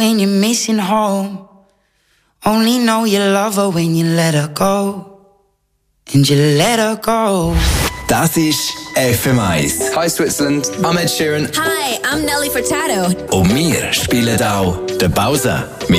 when you're missing home. Only know you love her when you let her go. And you let her go. Das ist FM1. Hi Switzerland, I'm Ed Sheeran. Hi, I'm Nelly Furtado. Und wir spielen auch den Bowser mit